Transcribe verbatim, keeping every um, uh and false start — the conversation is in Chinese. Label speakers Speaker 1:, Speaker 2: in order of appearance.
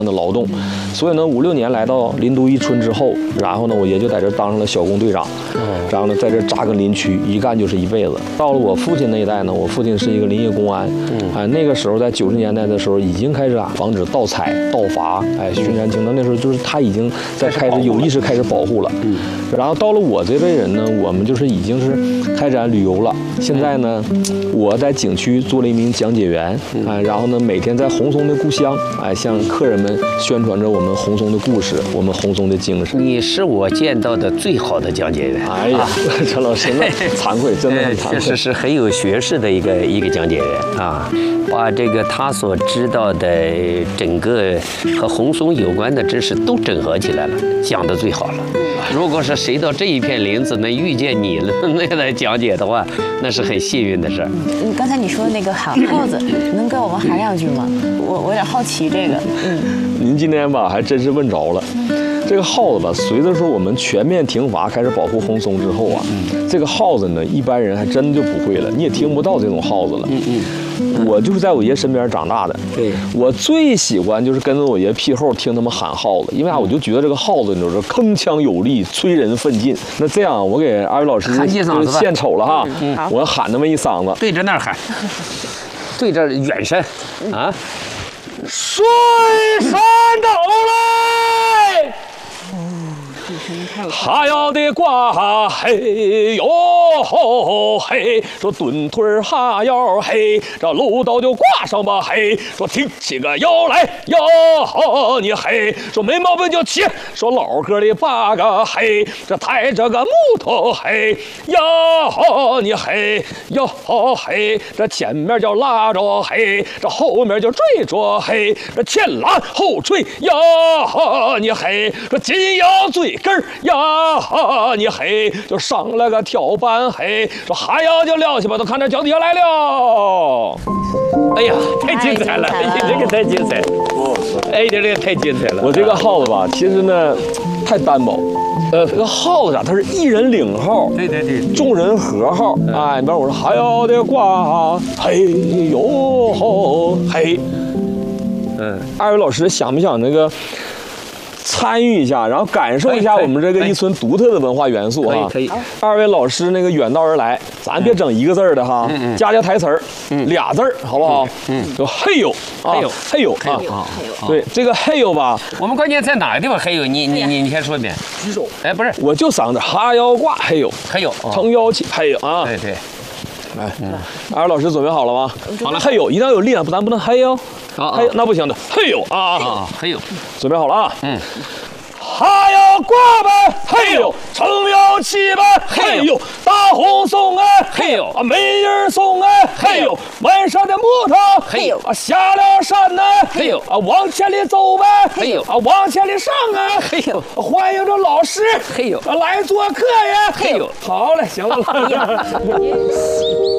Speaker 1: 的劳动，所以呢，五六年来到临都一村之后，然后呢，我也就在这当上了小工队长，然后呢，在这扎根林区，一干就是一辈子。到了我父亲那一代呢，我父亲是一个林业公安，哎，那个时候在九十年代的时候，已经开始啊防止盗采、盗伐，哎，巡山清的。那时候就是他已经在开始有意识开始保护了。然后到了我这辈人呢，我们就是已经是开展旅游了。现在呢，我在景区做了一名讲解员，哎，然后呢，每天在红松的故乡，哎，向客人们宣传着我们红松的故事，我们红松的精神。
Speaker 2: 你是我见到的最好的讲解员。
Speaker 1: 哎呀，陈老师，那惭愧，真的很惭愧。
Speaker 2: 确实是很有学识的一个一个讲解员啊，把这个他所知道的整个和红松有关的知识都整合起来了，讲得最好了。如果是谁到这一片林子能遇见你了，那来讲解的话，那是很幸运的事儿。
Speaker 3: 嗯，刚才你说的那个喊耗子，能跟我们喊两句吗？我我有点好奇这个。嗯，
Speaker 1: 您今天吧还真是问着了。这个耗子吧，随着说我们全面停伐开始保护红松之后啊，这个耗子呢，一般人还真就不会了，你也听不到这种耗子了。嗯嗯，我就是在我爷身边长大的。对，我最喜欢就是跟着我爷屁后听他们喊耗子，因为啥？我就觉得这个耗子就是铿锵有力，催人奋进。那这样，我给二位老师献丑了哈，嗯、我喊那么一嗓子，
Speaker 2: 对着那儿喊，对着远山啊，
Speaker 1: 水山到来。哈腰的挂嘿哟嘿，说蹲腿哈腰嘿，这楼道就挂上吧嘿，说挺起个腰来哟你嘿，说没毛病就起，说老哥的八个嘿，这抬着个木头嘿哟你嘿哟嘿，这前面就拉着嘿，这后面就追着嘿，这前拉后追哟你嘿，说紧腰最根儿呀，你嘿就上了个跳板嘿，说哈腰就撂下吧，都看这脚底下来了。
Speaker 2: 哎呀，太精彩了！哎，这个太精彩了！哎，这个太精彩了！
Speaker 1: 我这个号子吧，其实呢太单薄。呃，这个号子啊，它是一人领号，
Speaker 2: 对对对，
Speaker 1: 众人合号。哎，你比如我说哈腰的挂，嘿呦吼嘿。嗯，二位老师想不想那个？参与一下，然后感受一下我们这个一村独特的文化元素哈。
Speaker 2: 可以，
Speaker 1: 二位老师那个远道而来，咱别整一个字儿的哈，加加台词儿，俩字儿好不好？嗯，就嘿呦，
Speaker 2: 嘿呦，
Speaker 1: 嘿呦啊，对，这个嘿呦吧，
Speaker 2: 我们关键在哪个地方嘿呦？你你你你先说一遍。
Speaker 1: 举手。
Speaker 2: 哎，不是，
Speaker 1: 我就嗓子哈腰挂嘿呦，
Speaker 2: 嘿呦，
Speaker 1: 撑腰起嘿呦啊。
Speaker 2: 对对。
Speaker 1: 来，二位老师准备好了吗？好了，嘿呦，一定要有力量，不咱不能嘿呦。嘿，那不行的，嘿呦啊，
Speaker 2: 嘿呦，
Speaker 1: 准备好了啊。
Speaker 2: 嗯。
Speaker 1: 哈腰挂吧，嘿呦，撑腰起吧，嘿呦，大红松哎，
Speaker 2: 嘿呦，
Speaker 1: 啊，美人松哎，嘿呦，满山的木头，
Speaker 2: 嘿呦，
Speaker 1: 啊，下了山呢，
Speaker 2: 嘿呦，
Speaker 1: 啊，往前里走呗，
Speaker 2: 嘿呦，
Speaker 1: 啊，往前里上啊，
Speaker 2: 嘿呦，
Speaker 1: 欢迎着老师，
Speaker 2: 嘿呦，
Speaker 1: 来做客呀，
Speaker 2: 嘿呦，
Speaker 1: 好嘞，行了。